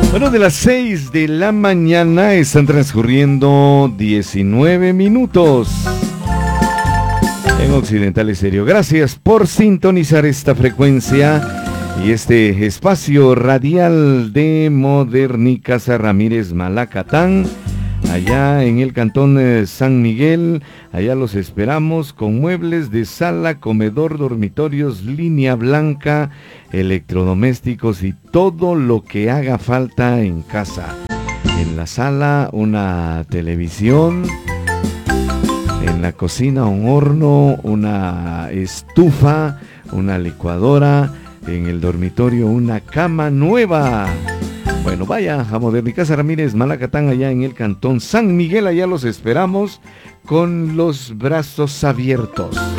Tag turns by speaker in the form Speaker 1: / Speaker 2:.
Speaker 1: Bueno, de las 6 de la mañana están transcurriendo 19 minutos en Occidental Estéreo. Gracias por sintonizar esta frecuencia y este espacio radial de Modernicasa Ramírez Malacatán, allá en el cantón San Miguel. Allá los esperamos con muebles de sala, comedor, dormitorios, línea blanca, electrodomésticos y todo lo que haga falta en casa. En la sala una televisión, en la cocina un horno, una estufa, una licuadora, en el dormitorio una cama nueva. Bueno, vaya a Modernicasa Ramírez Malacatán, allá en el cantón San Miguel. Allá los esperamos con los brazos abiertos.